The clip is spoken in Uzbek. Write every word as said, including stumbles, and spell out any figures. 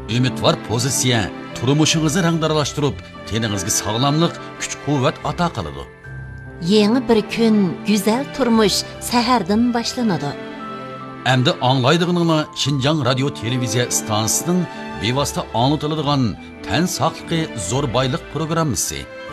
umidvor pozitsiya turmushingizni rangdaralashtirib, teningizga sog'lomlik, kuch-quvvat ato qiladi. Yangi bir kun, go'zal turmush sahardan boshlanadi. Endi anglaydiganinglar Şinjan radio televiziya stansiyasining bevosita anlatiladigan tan saqligi zo'r boylik programmasi.